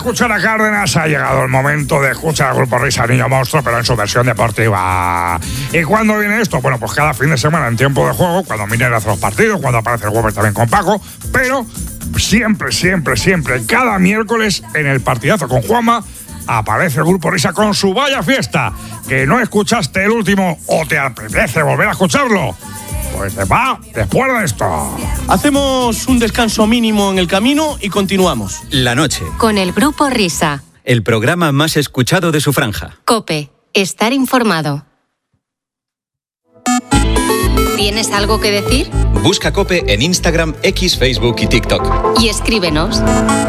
escuchar a Cárdenas, ha llegado el momento de escuchar al Grupo Risa Niño Monstruo, pero en su versión deportiva. ¿Y cuándo viene esto? Bueno, pues cada fin de semana en tiempo de juego, cuando Miner hace los partidos, cuando aparece el Weber también con Paco, pero siempre, cada miércoles en el partidazo con Juanma, aparece el Grupo Risa con su Vaya Fiesta. ¿Que no escuchaste el último o te apetece volver a escucharlo? Pues va después de esto. Hacemos un descanso mínimo en el camino y continuamos. La noche. Con el Grupo Risa. El programa más escuchado de su franja. COPE. Estar informado. ¿Tienes algo que decir? Busca COPE en Instagram, X, Facebook y TikTok. Y escríbenos.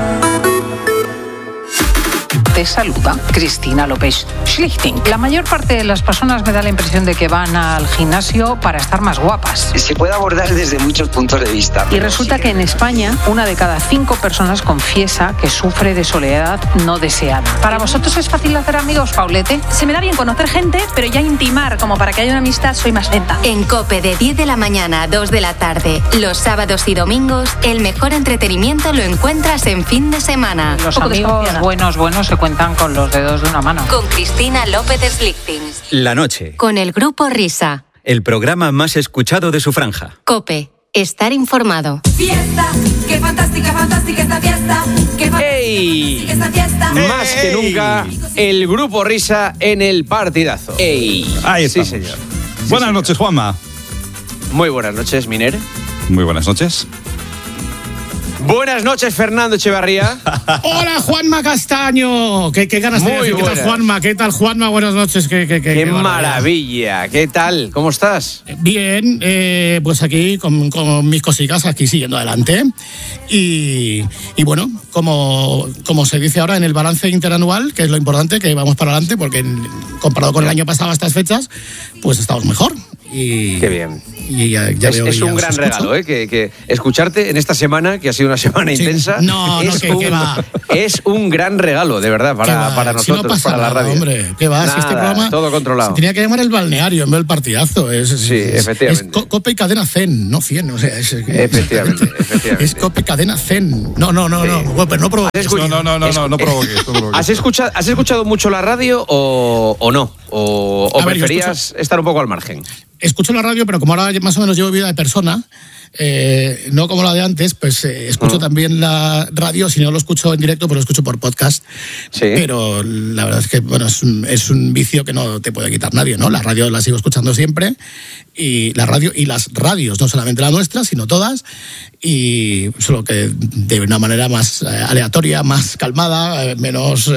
Te saluda Cristina López Schlichting. La mayor parte de las personas me da la impresión de que van al gimnasio para estar más guapas. Se puede abordar desde muchos puntos de vista. Y resulta que en España, 1 de cada 5 personas confiesa que sufre de soledad no deseada. ¿Para vosotros es fácil hacer amigos, Paulete? Se me da bien conocer gente, pero ya intimar, como para que haya una amistad, soy más lenta. En COPE de 10 de la mañana a 2 de la tarde, los sábados y domingos, el mejor entretenimiento lo encuentras en fin de semana. Los amigos buenos se cuentan con los dedos de una mano. Con Cristina López Schlichting. La noche. Con el Grupo Risa. El programa más escuchado de su franja. COPE. Estar informado. Fiesta, qué fantástica esta fiesta. ¡Ey! Esta fiesta. Más que nunca, el Grupo Risa en el partidazo. ¡Ey! Ahí está. Sí, señor. Buenas noches, Juanma. Muy buenas noches, Miner. Muy buenas noches. Buenas noches, Fernando Echevarría. Hola, Juanma Castaño. ¿Qué ganas de decir? ¿Qué tal, Juanma? ¿Qué tal, Juanma? Buenas noches. Qué maravilla. ¿Qué tal? ¿Cómo estás? Bien, pues aquí con mis cositas, aquí siguiendo adelante. Y bueno, como se dice ahora en el balance interanual, que es lo importante, que vamos para adelante, porque comparado con el año pasado a estas fechas, pues estamos mejor. Y qué bien. Y ya es un gran regalo, que escucharte en esta semana, que ha sido una semana intensa. ¿Qué va? Es un gran regalo, de verdad, para nosotros, si no pasa para la radio. Hombre, ¿qué va? Nada, si este programa todo controlado. Se tenía que llamar el balneario en vez del partidazo. Efectivamente. Es COPE y cadena Zen, no 100. O sea, efectivamente. Es COPE y cadena Zen. No. Bueno, pero no provoques. No provoques. ¿Has escuchado mucho la radio o no? ¿O preferías estar un poco al margen? Escucho la radio, pero como ahora más o menos llevo vida de persona, no como la de antes, pues escucho también la radio. Si no lo escucho en directo, pues lo escucho por podcast. Sí. Pero la verdad es que es un vicio que no te puede quitar nadie, ¿no? La radio la sigo escuchando siempre, y la radio y las radios, no solamente la nuestra, sino todas, y solo que de una manera más aleatoria, más calmada, menos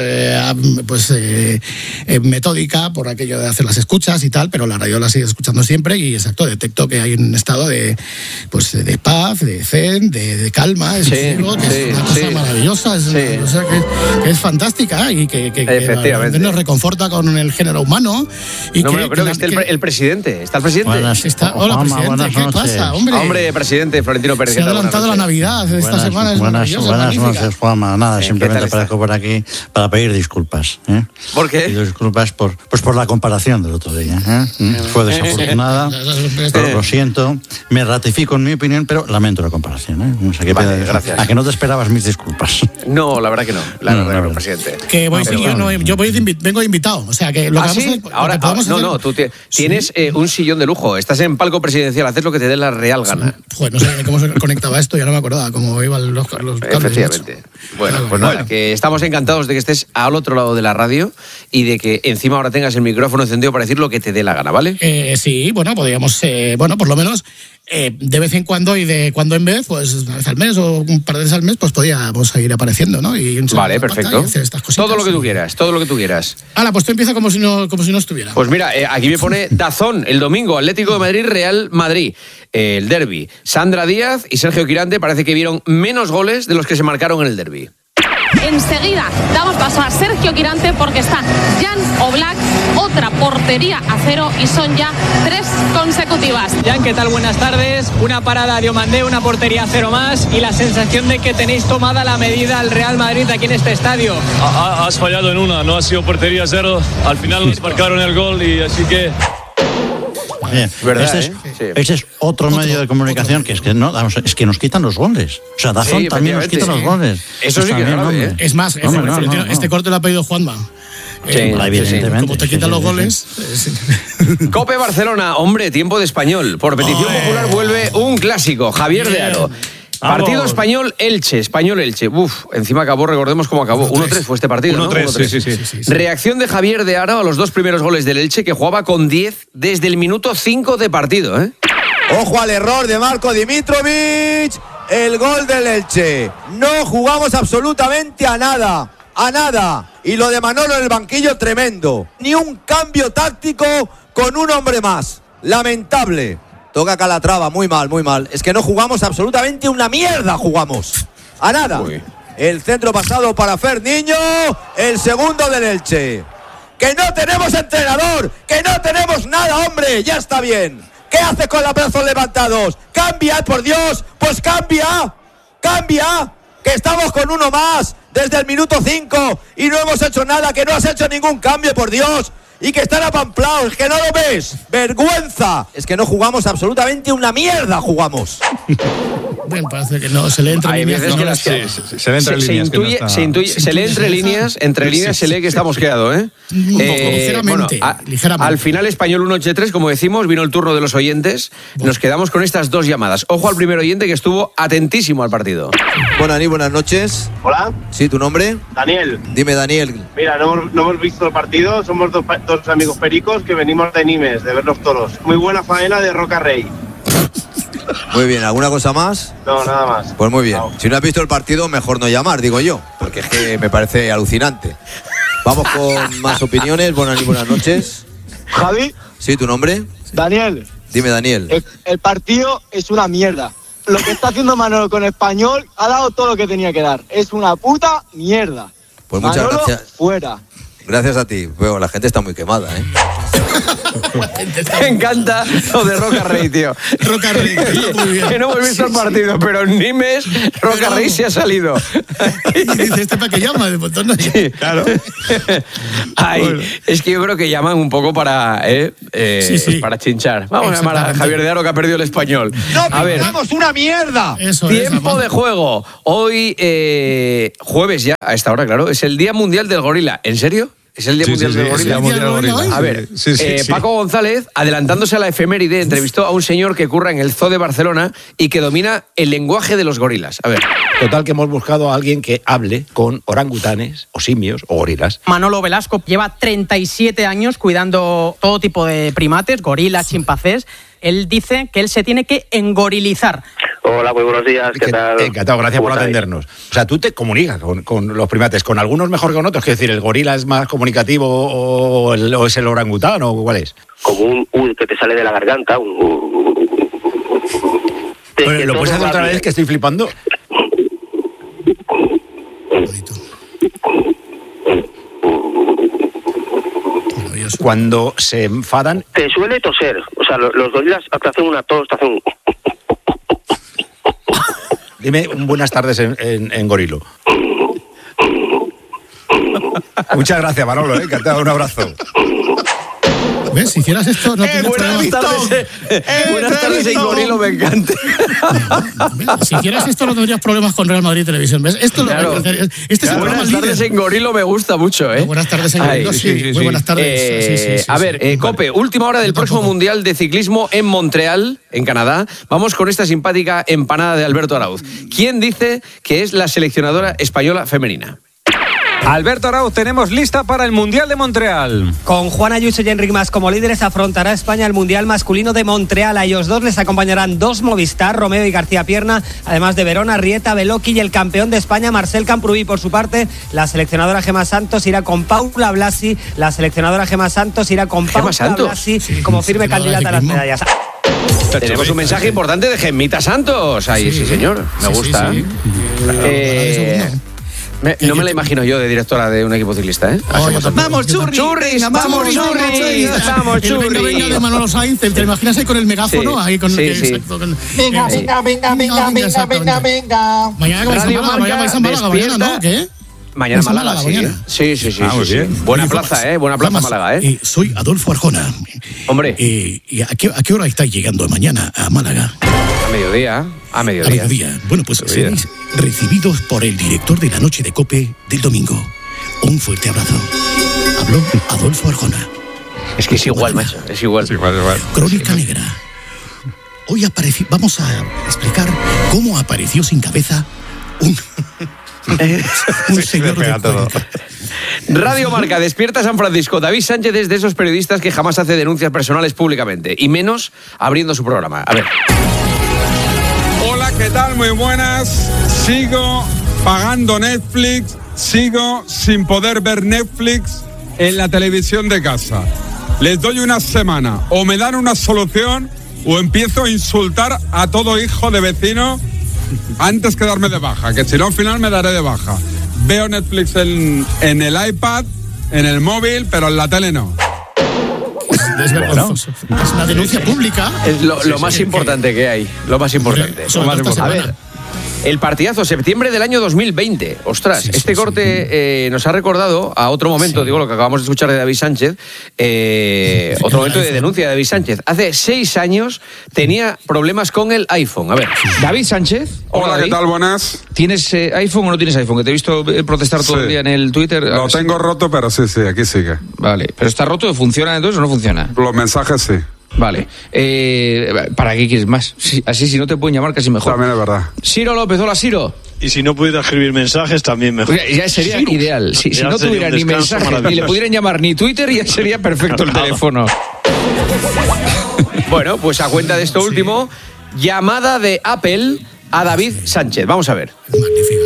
metódica, por aquello de hacer las escuchas y tal, pero la radio la sigo escuchando siempre, y exacto, detecto que hay un estado de paz, de zen, de calma, es una cosa maravillosa, una cosa que es fantástica, y que nos reconforta con el género humano. Y creo que está el presidente. ¿Está el presidente? Hola, presidente. ¿Qué pasa, hombre? Hombre, presidente Florentino Pérez. Se ha adelantado la Navidad esta semana. Buenas noches, Juanma. Nada, simplemente aparezco por aquí para pedir disculpas. ¿Por qué? Pido disculpas por la comparación del otro día. Fue desafortunada, pero lo siento. Me ratifico en mi opinión, pero lamento la comparación. O sea, gracias. A que no te esperabas mis disculpas. No, la verdad que no. La verdad que no, presidente. Yo vengo de invitado. O sea, que lo que vamos ¿sí? Ahora, tú tienes un sillón de lujo. Estás en palco presidencial, haces lo que te dé la real gana. Joder, no sé cómo se conectaba esto, ya no me acordaba cómo iban los cables. Efectivamente. Bueno, pues nada, que estamos encantados de que estés al otro lado de la radio y de que encima ahora tengas el micrófono encendido para decir lo que te dé la gana, ¿vale? Sí, bueno, podríamos, por lo menos de vez en cuando y de cuando en vez, pues una vez al mes o un par de veces al mes, pues podíamos ir apareciendo, ¿no? Vale, perfecto. Todo lo que tú quieras. Hala, pues tú empieza como si no estuviera. Pues mira, aquí me pone DAZN, el domingo, Atlético de Madrid, Real Madrid, el derbi. Sandra Díaz y Sergio Quirante parece que vieron menos goles de los que se marcaron en el derbi. Enseguida damos paso a Sergio Quirante porque está Jan Oblak, otra portería a cero, y son ya 3 consecutivas. Jan, ¿qué tal? Buenas tardes. Una parada de Omandé, una portería a cero más, y la sensación de que tenéis tomada la medida al Real Madrid aquí en este estadio. Has fallado en una, no ha sido portería a cero. Al final nos marcaron el gol, y así que... ¿Verdad, ese es otro medio de comunicación que es que no, vamos, es que nos quitan los goles. O sea, Dazón también nos quita los goles. Eso sí que es grave, Es más, este corte lo ha pedido Juanma. Evidentemente. Como te quitan los goles. Cope Barcelona, hombre, tiempo de Español. Por petición popular vuelve un clásico, Javier de Aro. Partido Español-Elche. Uf, encima acabó, recordemos cómo acabó. 1-3 fue este partido, 1-3, ¿no? sí. Reacción de Javier de Aro a los 2 primeros goles del Elche, que jugaba con 10 desde el minuto 5 de partido, ¿eh? Ojo al error de Marko Dimitrovic. El gol del Elche. No jugamos absolutamente a nada. Y lo de Manolo en el banquillo, tremendo. Ni un cambio táctico con un hombre más. Lamentable. Toca Calatrava, muy mal. Es que no jugamos absolutamente una mierda, jugamos. A nada. Uy. El centro pasado para Fer Niño. El segundo del Elche. Que no tenemos entrenador. Que no tenemos nada, hombre. Ya está bien. ¿Qué haces con los brazos levantados? ¡Cambia, por Dios! ¡Pues cambia! Que estamos con uno más desde el minuto 5 y no hemos hecho nada, que no has hecho ningún cambio, por Dios. Y que están apamplados, que no lo ves. ¡Vergüenza! Es que no jugamos absolutamente una mierda, jugamos. Bueno, parece que no, se lee entre líneas. Se lee entre líneas. Se lee entre líneas, se lee que está mosqueado, ¿eh? Ligeramente. Al final, Español 1-3, como decimos, vino el turno de los oyentes. Nos quedamos con estas 2 llamadas. Ojo al primer oyente que estuvo atentísimo al partido. Buenas noches. Hola. Sí, ¿tu nombre? Daniel. Dime, Daniel. Mira, no hemos visto el partido, somos dos amigos pericos que venimos de Nimes, de ver los toros. Muy buena faena de Roca Rey. Muy bien, ¿alguna cosa más? No, nada más. Pues muy bien. Si no has visto el partido, mejor no llamar, digo yo, porque es que me parece alucinante. Vamos con más opiniones. Buenas noches. Javi. Sí, ¿tu nombre? Daniel. Dime, Daniel. El partido es una mierda. Lo que está haciendo Manolo con Español ha dado todo lo que tenía que dar. Es una puta mierda. Pues muchas Manolo, gracias. Fuera. Gracias a ti. Bueno, la gente está muy quemada, ¿eh? Me encanta lo de Roca Rey, tío. Roca Rey, muy bien. Que no hemos visto el partido, pero en Nimes Roca Rey se ha salido. Y dice, ¿este para qué llama? Sí, claro. Bueno. Es que yo creo que llaman un poco para para chinchar. Vamos a llamar a Javier de Aro, que ha perdido el Español. ¡No pintamos una mierda! Tiempo de juego. Hoy, jueves ya, a esta hora, claro, es el Día Mundial del Gorila. ¿En serio? Es el Día Mundial del Gorila. A ver, Paco González, adelantándose a la efeméride, entrevistó a un señor que curra en el Zoo de Barcelona y que domina el lenguaje de los gorilas. A ver. Total, que hemos buscado a alguien que hable con orangutanes o simios o gorilas. Manolo Velasco lleva 37 años cuidando todo tipo de primates, gorilas, chimpancés. Él dice que él se tiene que engorilizar. Hola, muy buenos días, ¿qué tal? Encantado, gracias por atendernos. O sea, tú te comunicas con los primates, con algunos mejor que con otros, es decir, ¿el gorila es más comunicativo o es el orangután o cuál es? Como un que te sale de la garganta, Bueno, ¿lo puedes hacer otra vez, que estoy flipando? Cuando se enfadan... Te suele toser, o sea, los gorilas te hacen una tos, te hacen... Dime un buenas tardes en gorilo. Muchas gracias, Manolo, encantado, un abrazo. ¿Ves? Si hicieras esto, no tendrías problemas. Buenas tardes en gorilo, me encanta. Si hicieras esto, no tendrías problemas con Real Madrid Televisión. ¿Ves? Esto claro. Este es el programa Buenas tardes en gorilo me gusta mucho, ¿eh? Buenas tardes en gorilo, sí. Muy buenas tardes. A ver, Cope, última hora del próximo Mundial de Ciclismo en Montreal, en Canadá. Vamos con esta simpática empanada de Alberto Arauz. ¿Quién dice que es la seleccionadora española femenina? Alberto Arauz, tenemos lista para el Mundial de Montreal. Con Juan Ayuso y Enric Mas como líderes, afrontará España el Mundial masculino de Montreal. A ellos dos les acompañarán 2 Movistar, Romeo y García Pierna, además de Verona, Rieta, Beloki y el campeón de España, Marcel Camprubí. Por su parte, la seleccionadora Gemma Santos irá con Paula Blasi. Como firme candidata a las medallas. Tenemos un mensaje importante de Gemmita Santos. Ahí, sí señor, me gusta. No me la imagino yo de directora de un equipo ciclista, ¿eh? ¡Vamos, Churri! ¡Churris! ¡Vamos, Churris! ¡Vamos, Churri! Venga de Manolo Sainz, ¿te imaginas ahí con el megáfono? Ahí con exacto, con... Venga. Mañana vais a Málaga, ¿no? ¿Qué? Mañana Málaga, sí. Mañana. Sí. Muy bien. Buena plaza, buena plaza Málaga, Soy Adolfo Arjona. Hombre. ¿Y a qué hora estáis llegando mañana a Málaga? A mediodía. A mediodía. Bueno, pues seréis recibidos por el director de la noche de COPE del domingo. Un fuerte abrazo. Habló Adolfo Arjona. Es que es igual, macho. Es igual. Crónica Negra. Hoy vamos a explicar cómo apareció sin cabeza un señor de Radio Marca, despierta San Francisco. David Sánchez es de esos periodistas que jamás hace denuncias personales públicamente, y menos abriendo su programa. A ver. Hola, ¿qué tal? Muy buenas. Sigo pagando Netflix, sigo sin poder ver Netflix en la televisión de casa. Les doy una semana, o me dan una solución, o empiezo a insultar a todo hijo de vecino antes que darme de baja, que si no al final me daré de baja. Veo Netflix en el iPad, en el móvil, pero en la tele no. Es vergonzoso. Es una denuncia pública. Es lo más importante que hay. Lo más importante. A ver. El partidazo, septiembre del año 2020. Ostras, este corte nos ha recordado a otro momento, digo lo que acabamos de escuchar de David Sánchez, otro momento de denuncia de David Sánchez. Hace 6 años tenía problemas con el iPhone. A ver, David Sánchez. Hola, David. ¿Qué tal? Buenas. ¿Tienes iPhone o no tienes iPhone? Que te he visto protestar todo el día en el Twitter. Lo tengo roto, pero sí, aquí sigue. Vale, pero está roto, ¿funciona entonces o no funciona? Los mensajes sí. Vale. ¿Para qué quieres más? Así si no te pueden llamar casi mejor. También es verdad. Ciro López, hola Ciro. Y si no pudiera escribir mensajes, también mejor. Ya sería ideal. Si no tuviera ni mensajes, ni le pudieran llamar ni Twitter, ya sería perfecto el teléfono. Bueno, pues a cuenta de esto último, llamada de Apple a David Sánchez. Vamos a ver. Magnífico.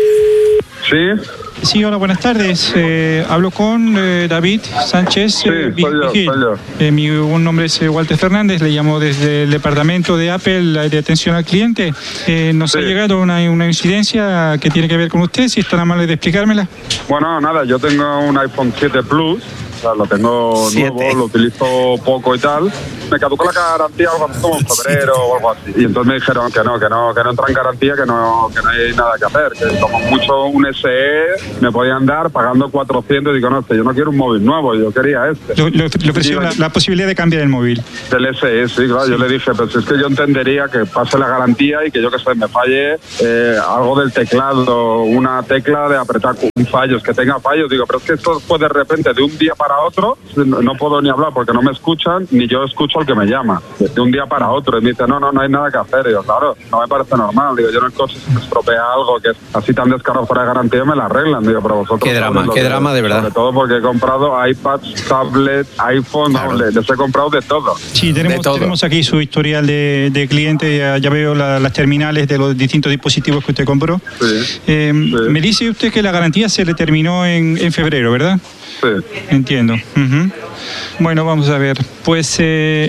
Sí. Sí, hola, buenas tardes. Hablo con David Sánchez. Sí, soy yo. Mi nombre es Walter Fernández, le llamo desde el departamento de Apple de atención al cliente. Nos ha llegado una incidencia que tiene que ver con usted, si es tan amable de explicármela. Bueno, nada, yo tengo un iPhone 7 Plus. O sea, lo tengo nuevo, lo utilizo poco y tal. Me caducó la garantía algo así como en febrero o algo así. Y entonces me dijeron que no entra en garantía, que no hay nada que hacer. Que como mucho un SE me podían dar pagando 400. Y digo, no, yo no quiero un móvil nuevo, yo quería este. Le ofrecieron la posibilidad de cambiar el móvil. Del SE, sí, claro. Yo le dije, pues es que yo entendería que pase la garantía y que yo que sé, me falle algo del teclado, una tecla de apretar fallos, que tenga fallos. Digo, pero es que esto fue de repente de un día para otro, no puedo ni hablar porque no me escuchan, ni yo escucho al que me llama. De un día para otro. Y me dice, no hay nada que hacer. Y yo, claro, no me parece normal. Digo, yo en el coche si me estropea algo que es así tan descarado fuera de garantía, me la arreglan. Digo, pero vosotros... Qué drama, de verdad. Sobre todo porque he comprado iPads, tablets, iPhone, claro. Les he comprado de todo. Sí, tenemos aquí su historial de cliente, ya veo las terminales de los distintos dispositivos que usted compró. Sí. Me dice usted que la garantía se le terminó en febrero, ¿verdad? Sí. Entiendo. Uh-huh. Bueno, vamos a ver. Pues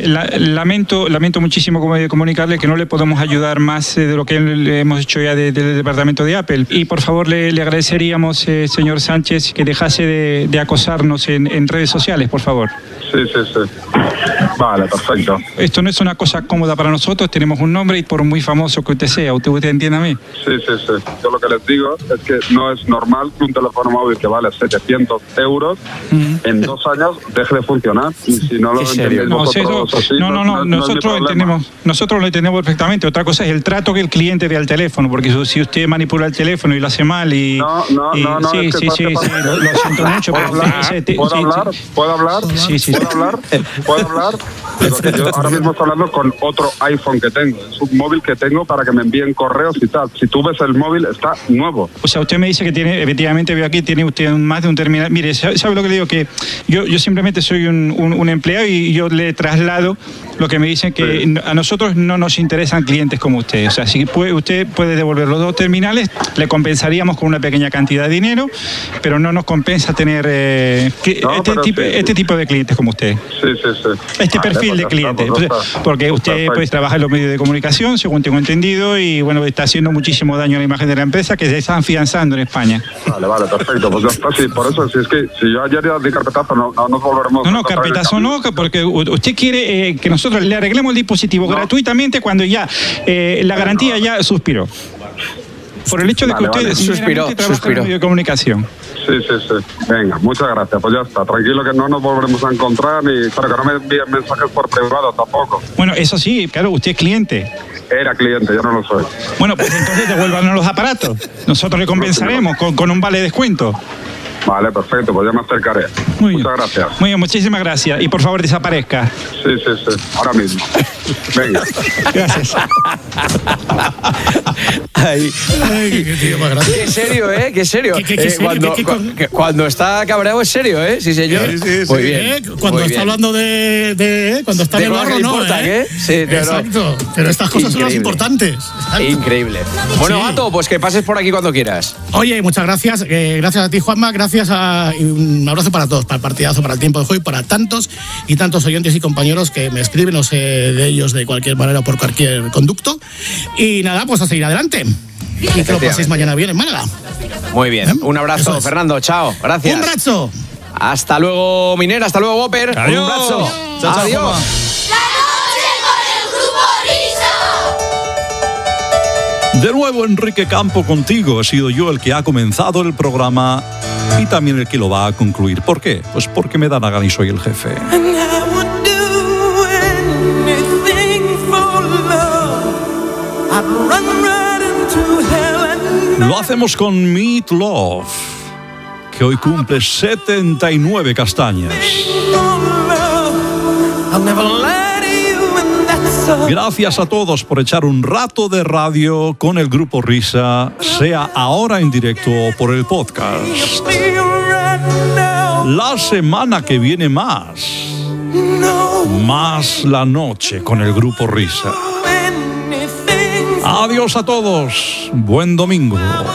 lamento muchísimo comunicarle que no le podemos ayudar más de lo que le hemos hecho ya del departamento de Apple. Y por favor le agradeceríamos, señor Sánchez, que dejase de acosarnos en redes sociales, por favor. Sí. Vale, perfecto. Esto no es una cosa cómoda para nosotros, tenemos un nombre y por muy famoso que usted sea, ¿usted entiende a mí? Sí. Yo lo que les digo es que no es normal que un teléfono móvil que vale 700 euros en 2 años deje de funcionar. Y si no lo entendéis vosotros así, nosotros lo entendemos perfectamente. Otra cosa es el trato que el cliente dé al teléfono, porque si usted manipula el teléfono y lo hace mal y... No, sí, lo siento mucho. ¿Puedo hablar? Sí. ¿Puedo hablar? Digo que yo ahora mismo estoy hablando con otro iPhone que tengo. Es un móvil que tengo para que me envíen correos y tal. Si tú ves el móvil, está nuevo. O sea, usted me dice que tiene, efectivamente veo aquí, tiene usted más de un terminal. Mire, ¿sabe lo que le digo? Que yo simplemente soy un empleado y yo le traslado lo que me dicen, que a nosotros no nos interesan clientes como usted. O sea, si usted puede devolver los 2 terminales, le compensaríamos con una pequeña cantidad de dinero, pero no nos compensa tener este tipo de clientes como usted. Sí. Este perfil de cliente. Entonces, porque usted pues trabaja en los medios de comunicación, según tengo entendido, y bueno, está haciendo muchísimo daño a la imagen de la empresa, que se está afianzando en España. Vale, perfecto. Pues ya está, sí, por eso, si es que si yo ayer ya di carpetazo, no nos volveremos... No, carpetazo no, porque usted quiere que nosotros le arreglemos el dispositivo gratuitamente cuando ya la garantía ya suspiró. por el hecho de que ustedes suspiró en medio de comunicación. Sí. Venga, muchas gracias. Pues ya está. Tranquilo que no nos volveremos a encontrar, pero que no me envíen mensajes por privado tampoco. Bueno, eso sí, claro, usted es cliente. Era cliente, ya no lo soy. Bueno, pues entonces devuélvanos los aparatos. Nosotros le compensaremos con un vale de descuento. Vale, perfecto, pues ya me acercaré. Muchas gracias. Muy bien, muchísimas gracias. Y por favor, desaparezca. Sí, ahora mismo. Venga. Gracias. Ay, qué tío más grande. Qué serio, ¿eh? Qué serio. Cuando está cabreado es serio, ¿eh? Sí, señor. Sí. Muy bien. Cuando muy está bien. hablando de cuando está en el barro, no, importa, ¿eh? Sí, exacto. Pero estas cosas son las importantes. Exacto. Increíble. Bueno, Gato, pues que pases por aquí cuando quieras. Oye, muchas gracias. Gracias a ti, Juanma. Gracias y un abrazo para todos, para el partidazo, para el tiempo de juego y para tantos y tantos oyentes y compañeros que me escriben, no sé de ellos de cualquier manera o por cualquier conducto. Y nada, pues a seguir adelante. Y que lo paséis mañana bien en Málaga. Muy bien. Un abrazo, Fernando. Chao. Gracias. Un abrazo. Hasta luego, Miner. Hasta luego, Whopper. Adiós. Un abrazo. Chao, adiós. De nuevo, Enrique Campo contigo. He sido yo el que ha comenzado el programa y también el que lo va a concluir. ¿Por qué? Pues porque me da la gana y soy el jefe. Lo hacemos con Meat Love, que hoy cumple 79 castañas. Gracias a todos por echar un rato de radio con el Grupo Risa, sea ahora en directo o por el podcast. La semana que viene más la noche con el Grupo Risa. Adiós a todos, buen domingo.